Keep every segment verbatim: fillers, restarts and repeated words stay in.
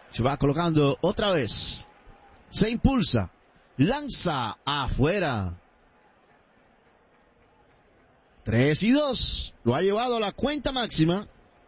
Se va colocando otra vez. Se impulsa. Lanza afuera. tres y dos. Lo ha llevado a la cuenta máxima.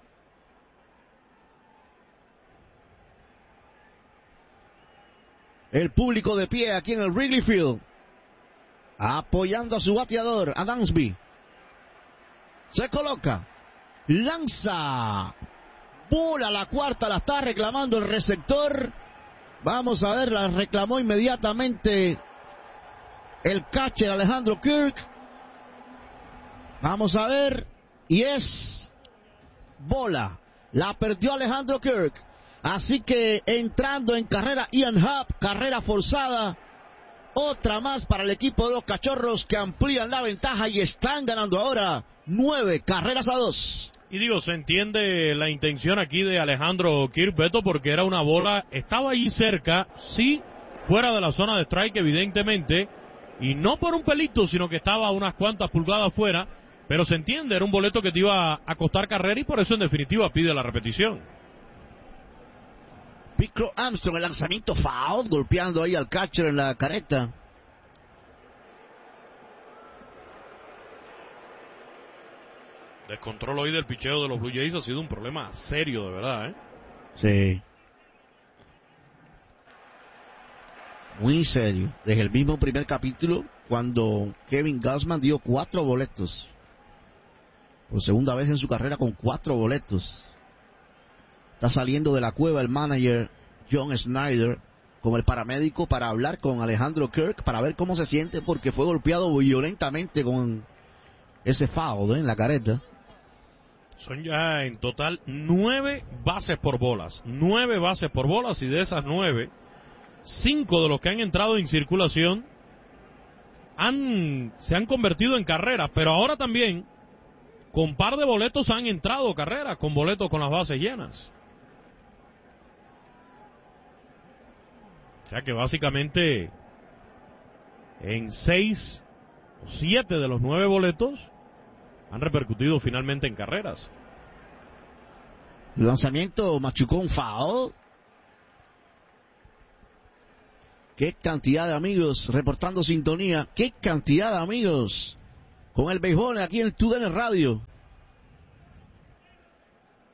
El público de pie aquí en el Wrigley Field. Apoyando a su bateador, a Dansby. Se coloca. Lanza. Bola la cuarta, la está reclamando el receptor. Vamos a ver, la reclamó inmediatamente el catcher Alejandro Kirk. Vamos a ver. Y es bola. La perdió Alejandro Kirk. Así que entrando en carrera Ian Happ, carrera forzada. Otra más para el equipo de los Cachorros que amplían la ventaja y están ganando ahora nueve carreras a dos. Y digo, se entiende la intención aquí de Alejandro Kirk, Beto, porque era una bola, estaba ahí cerca, sí, fuera de la zona de strike evidentemente, y no por un pelito, sino que estaba a unas cuantas pulgadas fuera, pero se entiende, era un boleto que te iba a costar carrera y por eso en definitiva pide la repetición. Pico Armstrong, el lanzamiento foul, golpeando ahí al catcher en la careta. Descontrol hoy del picheo de los Blue Jays ha sido un problema serio, de verdad, ¿eh? Sí. Muy serio. Desde el mismo primer capítulo, cuando Kevin Gausman dio cuatro boletos. Por segunda vez en su carrera con cuatro boletos. Está saliendo de la cueva el manager John Snyder con el paramédico para hablar con Alejandro Kirk, para ver cómo se siente, porque fue golpeado violentamente con ese foul, ¿eh?, en la careta. Son ya en total nueve bases por bolas. Nueve bases por bolas y de esas nueve, cinco de los que han entrado en circulación han, se han convertido en carreras. Pero ahora también, con par de boletos han entrado carreras, con boletos con las bases llenas. O sea que básicamente en seis o siete de los nueve boletos han repercutido finalmente en carreras. El lanzamiento machucó un foul. Qué cantidad de amigos reportando sintonía. Qué cantidad de amigos con el béisbol aquí en T U D N Radio.